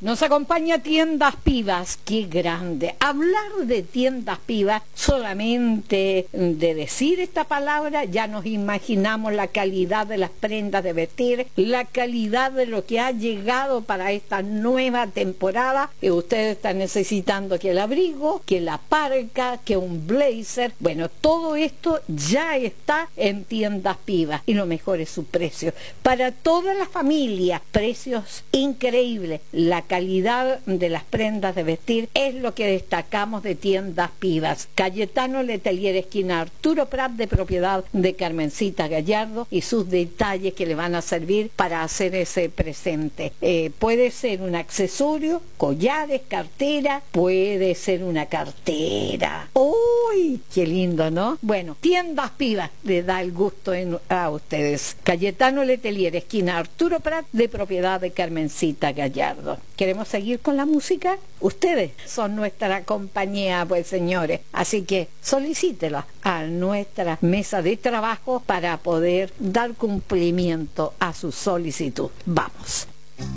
Nos acompaña Tiendas Pivas, qué grande. Hablar de Tiendas Pivas, solamente de decir esta palabra, ya nos imaginamos la calidad de las prendas de vestir, la calidad de lo que ha llegado para esta nueva temporada, que ustedes están necesitando, que el abrigo, que la parca, que un blazer. Bueno, todo esto ya está en Tiendas Pivas y lo mejor es su precio. Para toda la familia, precios increíbles. La calidad de las prendas de vestir es lo que destacamos de Tiendas Pivas. Cayetano Letelier, esquina Arturo Prat, de propiedad de Carmencita Gallardo, y sus detalles que le van a servir para hacer ese presente. Puede ser un accesorio, collares, cartera, puede ser una cartera. ¡Uy! ¡Qué lindo!, ¿no? Bueno, Tiendas Pivas le da el gusto a ustedes. Cayetano Letelier, esquina Arturo Prat, de propiedad de Carmencita Gallardo. ¿Queremos seguir con la música? Ustedes son nuestra compañía, pues, señores. Así que solicítela a nuestra mesa de trabajo para poder dar cumplimiento a su solicitud. Vamos.